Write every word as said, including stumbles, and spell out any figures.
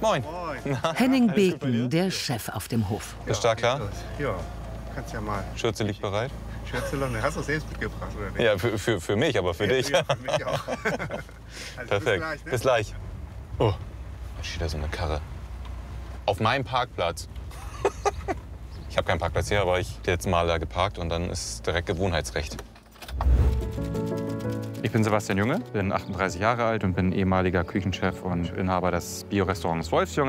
Moin. Moin. Henning Beken, der Chef auf dem Hof. Ist da klar? Ja, kannst ja mal. Schürze liegt bereit? Schürze, hast du es selbst mitgebracht, oder nicht? Ja, für, für, für mich, aber für dich. Ja, für mich auch. Also Perfekt. Bis gleich, ne? Bis gleich. Oh, da steht da so eine Karre. Auf meinem Parkplatz. Ich habe keinen Parkplatz hier, aber ich habe jetzt mal da geparkt und dann ist es direkt Gewohnheitsrecht. Ich bin Sebastian Junge, bin achtunddreißig Jahre alt und bin ehemaliger Küchenchef und Inhaber des Bio-Restaurants Wolfsjunge.